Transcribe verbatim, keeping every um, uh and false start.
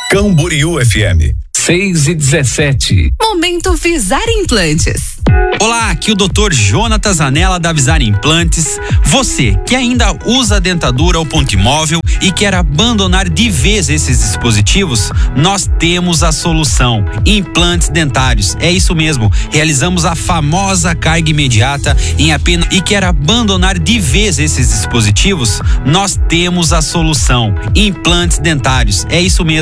Camboriú F M. seis e dezessete. Momento Visar Implantes. Olá, aqui o doutor Jonatas Zanella da Visar Implantes. Você que ainda usa a dentadura ou ponto imóvel e quer abandonar de vez esses dispositivos, nós temos a solução. Implantes dentários, é isso mesmo. Realizamos a famosa carga imediata em apenas e quer abandonar de vez esses dispositivos, nós temos a solução. Implantes dentários, é isso mesmo.